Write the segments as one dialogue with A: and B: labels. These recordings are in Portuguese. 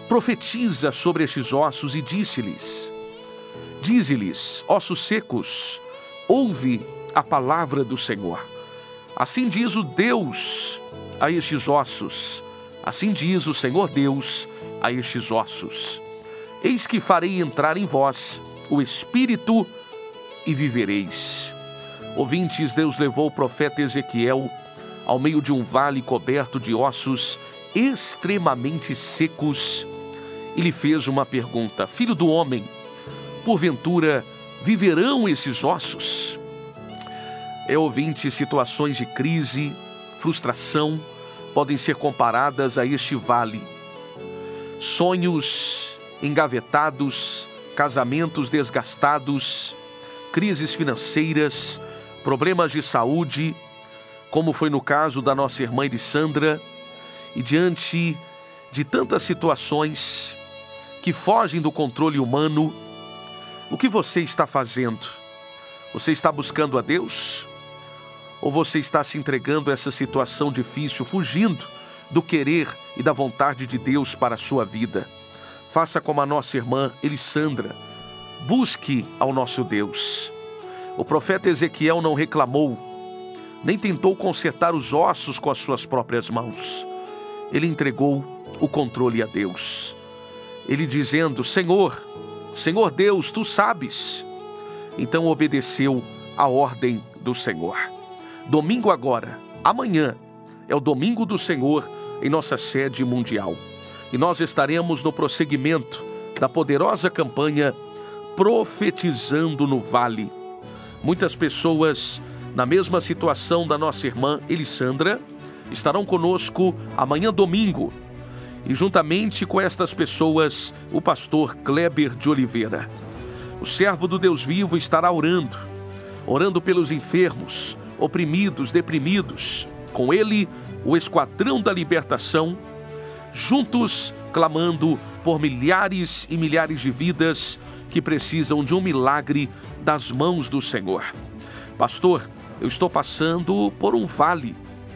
A: profetiza sobre estes ossos e dize-lhes, ossos secos, ouve a palavra do Senhor. Assim diz o Deus a estes ossos, assim diz o Senhor Deus a estes ossos: eis que farei entrar em vós o Espírito e vivereis. Ouvintes, Deus levou o profeta Ezequiel ao meio de um vale coberto de ossos extremamente secos e lhe fez uma pergunta: filho do homem, porventura viverão esses ossos? Ouvinte, situações de crise, frustração podem ser comparadas a este vale. Sonhos engavetados, casamentos desgastados, crises financeiras, problemas de saúde, como foi no caso da nossa irmã Elisandra, e diante de tantas situações que fogem do controle humano, o que você está fazendo? Você está buscando a Deus? Ou você está se entregando a essa situação difícil, fugindo do querer e da vontade de Deus para a sua vida? Faça como a nossa irmã Elisandra, busque ao nosso Deus. O profeta Ezequiel não reclamou, nem tentou consertar os ossos com as suas próprias mãos. Ele entregou o controle a Deus. Ele dizendo: Senhor Deus, tu sabes. Então obedeceu a ordem do Senhor. Domingo agora, amanhã, é o domingo do Senhor em nossa sede mundial. E nós estaremos no prosseguimento da poderosa campanha Profetizando no Vale. Muitas pessoas na mesma situação da nossa irmã Elisandra estarão conosco amanhã domingo. E juntamente com estas pessoas, o pastor Kleber de Oliveira, o servo do Deus vivo, estará orando pelos enfermos, oprimidos, deprimidos. Com ele, o Esquadrão da Libertação, juntos clamando por milhares e milhares de vidas que precisam de um milagre das mãos do Senhor. Pastor, eu estou passando por um vale,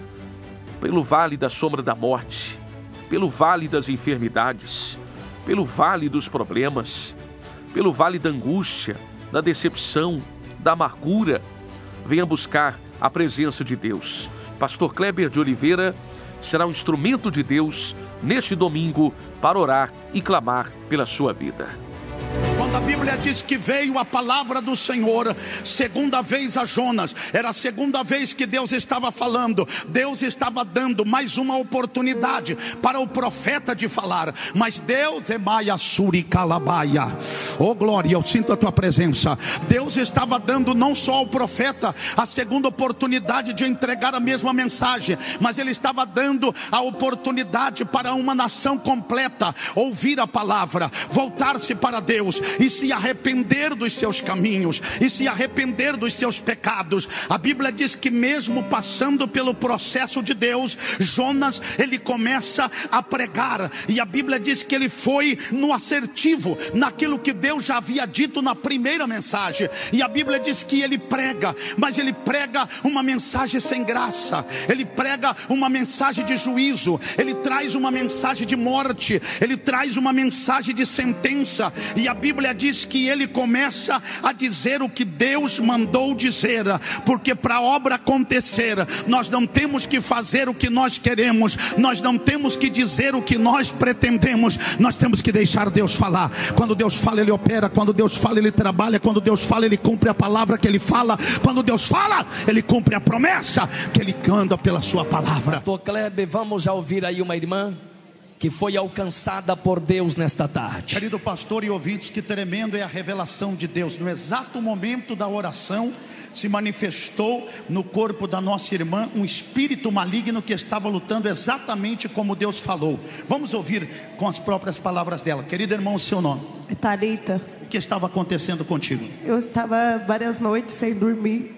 A: pelo vale da sombra da morte, pelo vale das enfermidades, pelo vale dos problemas, pelo vale da angústia, da decepção, da amargura. Venha buscar a presença de Deus. Pastor Kleber de Oliveira será um instrumento de Deus neste domingo para orar e clamar pela sua vida.
B: Quando a Bíblia diz que veio a palavra do Senhor segunda vez a Jonas, era a segunda vez que Deus estava falando. Deus estava dando mais uma oportunidade para o profeta de falar. Mas Deus é Maia Suri Calabaia. Oh glória, eu sinto a tua presença. Deus estava dando não só ao profeta a segunda oportunidade de entregar a mesma mensagem, mas Ele estava dando a oportunidade para uma nação completa ouvir a palavra, voltar-se para Deus e se arrepender dos seus caminhos, e se arrepender dos seus pecados. A Bíblia diz que mesmo passando pelo processo de Deus, Jonas, ele começa a pregar, e a Bíblia diz que ele foi no assertivo, naquilo que Deus já havia dito na primeira mensagem. E a Bíblia diz que ele prega, mas ele prega uma mensagem sem graça, ele prega uma mensagem de juízo, ele traz uma mensagem de morte, ele traz uma mensagem de sentença. E a Bíblia diz que ele começa a dizer o que Deus mandou dizer, porque para a obra acontecer, nós não temos que fazer o que nós queremos, nós não temos que dizer o que nós pretendemos, nós temos que deixar Deus falar. Quando Deus fala, Ele opera. Quando Deus fala, Ele trabalha. Quando Deus fala, Ele cumpre a palavra que Ele fala. Quando Deus fala, Ele cumpre a promessa que Ele anda pela sua palavra.
C: Pastor Kleber, vamos já ouvir aí uma irmã que foi alcançada por Deus nesta tarde.
B: Querido pastor e ouvintes, que tremendo é a revelação de Deus. No exato momento da oração, se manifestou no corpo da nossa irmã um espírito maligno que estava lutando exatamente como Deus falou. Vamos ouvir com as próprias palavras dela. Querido irmão, o seu nome?
D: Thalita.
B: O que estava acontecendo contigo?
D: Eu estava várias noites sem dormir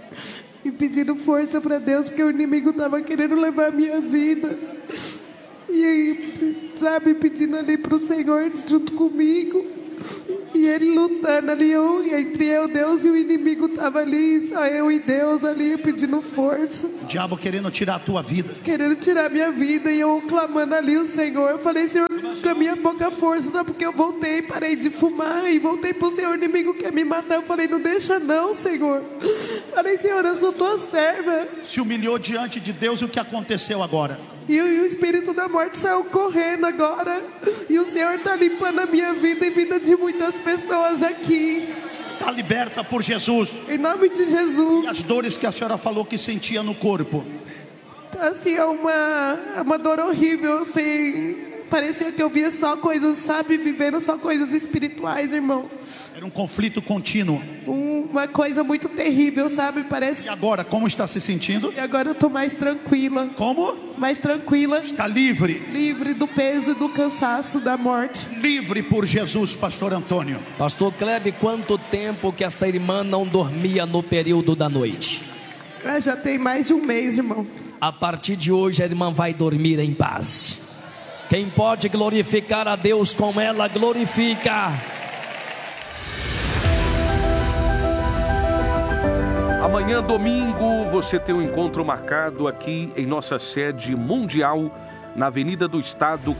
D: e pedindo força para Deus, porque o inimigo estava querendo levar a minha vida. E aí, sabe, pedindo ali para o Senhor junto comigo. E Ele lutando ali, entre eu, Deus e o inimigo estava ali, só eu e Deus ali pedindo força.
B: O diabo querendo tirar a tua vida.
D: Querendo tirar a minha vida, e eu clamando ali o Senhor. Eu falei: Senhor, com a minha pouca força, sabe? Porque eu voltei, parei de fumar e voltei pro Senhor. O inimigo quer me matar. Eu falei, não deixa não, Senhor. Falei, Senhor, eu sou tua serva.
B: Se humilhou diante de Deus, e o que aconteceu agora?
D: E o espírito da morte saiu correndo agora. E o Senhor está limpando a minha vida e vida de muitas pessoas aqui.
B: Está liberta por Jesus.
D: Em nome de Jesus.
B: E as dores que a senhora falou que sentia no corpo?
D: Assim, é uma dor horrível, assim. Parecia que eu via só coisas, sabe? Vivendo só coisas espirituais, irmão.
B: Era um conflito contínuo.
D: Uma coisa muito terrível, sabe? Parece.
B: E agora, como está se sentindo?
D: E agora eu tô mais tranquila.
B: Como?
D: Mais tranquila.
B: Está livre.
D: Livre do peso e do cansaço da morte.
B: Livre por Jesus, pastor Antônio.
C: Pastor Kleber, quanto tempo que esta irmã não dormia no período da noite?
D: Já tem mais de um mês, irmão.
C: A partir de hoje a irmã vai dormir em paz. Quem pode glorificar a Deus com ela, glorifica.
A: Amanhã, domingo, você tem um encontro marcado aqui em nossa sede mundial, na Avenida do Estado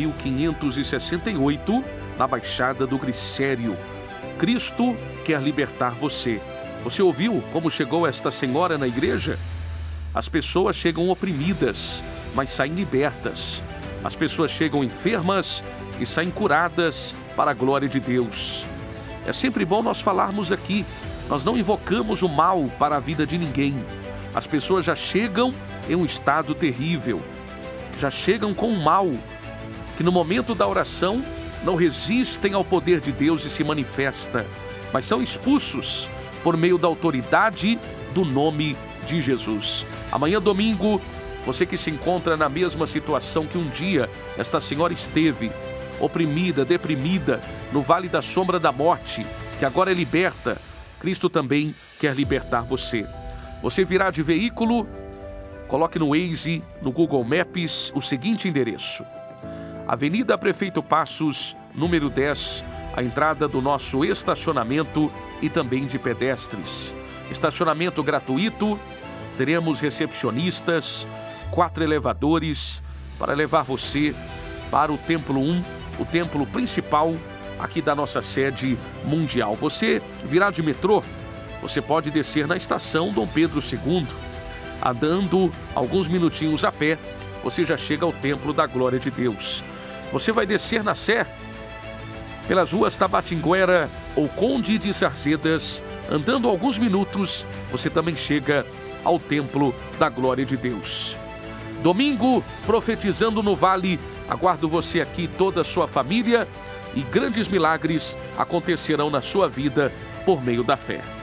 A: 4568, na Baixada do Glicério. Cristo quer libertar você. Você ouviu como chegou esta senhora na igreja? As pessoas chegam oprimidas, mas saem libertas. As pessoas chegam enfermas e saem curadas para a glória de Deus. É sempre bom nós falarmos aqui. Nós não invocamos o mal para a vida de ninguém. As pessoas já chegam em um estado terrível. Já chegam com o mal, que no momento da oração não resistem ao poder de Deus e se manifesta, mas são expulsos por meio da autoridade do nome de Jesus. Amanhã, domingo, você que se encontra na mesma situação que um dia esta senhora esteve, oprimida, deprimida, no vale da sombra da morte, que agora é liberta, Cristo também quer libertar você. Você virá de veículo, coloque no Waze, no Google Maps, o seguinte endereço: Avenida Prefeito Passos, número 10, a entrada do nosso estacionamento e também de pedestres. Estacionamento gratuito, teremos recepcionistas, 4 elevadores para levar você para o Templo 1, o templo principal aqui da nossa sede mundial. Você virá de metrô, você pode descer na estação Dom Pedro II. Andando alguns minutinhos a pé, você já chega ao Templo da Glória de Deus. Você vai descer na Sé, pelas ruas Tabatinguera ou Conde de Sarzedas, andando alguns minutos, você também chega ao Templo da Glória de Deus. Domingo, profetizando no Vale, aguardo você aqui e toda a sua família, e grandes milagres acontecerão na sua vida por meio da fé.